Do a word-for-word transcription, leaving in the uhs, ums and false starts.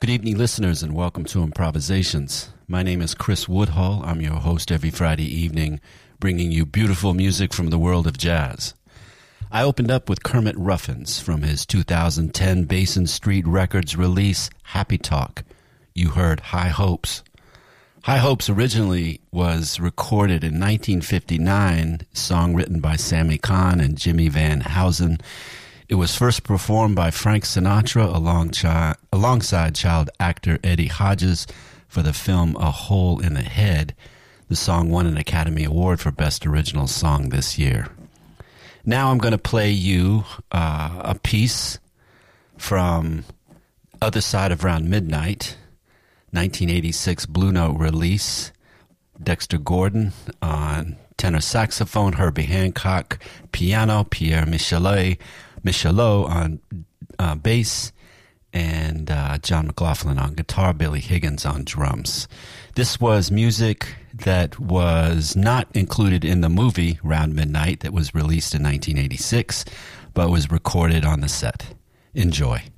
Good evening, listeners, and welcome to Improvisations. My name is Chris Woodhull. I'm your host every Friday evening, bringing you beautiful music from the world of jazz. I opened up with Kermit Ruffins from his two thousand ten Basin Street Records release, Happy Talk. You heard High Hopes. High Hopes originally was recorded in nineteen fifty-nine, a song written by Sammy Kahn and Jimmy Van Housen. It was first performed by Frank Sinatra along chi- alongside child actor Eddie Hodges for the film A Hole in the Head. The song won an Academy Award for Best Original Song this year. Now I'm going to play you uh, a piece from Other Side of Round Midnight, nineteen eighty-six Blue Note release. Dexter Gordon on tenor saxophone, Herbie Hancock piano, Pierre Michelet Michelot on uh, bass, and uh, John McLaughlin on guitar, Billy Higgins on drums. This was music that was not included in the movie Round Midnight that was released in nineteen eighty-six, but was recorded on the set. Enjoy.